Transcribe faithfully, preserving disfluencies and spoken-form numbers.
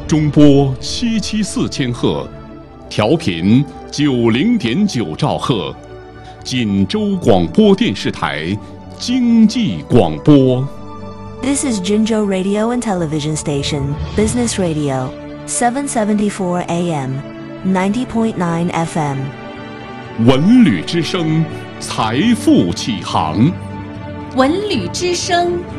中波七七四千赫，调频九零点九兆赫，锦州广播电视台经济广播。 This is Jinzhou Radio and Television Station, Business Radio, seven seventy-four A M, ninety point nine F M. 文旅之声，财富启航。 文旅之声。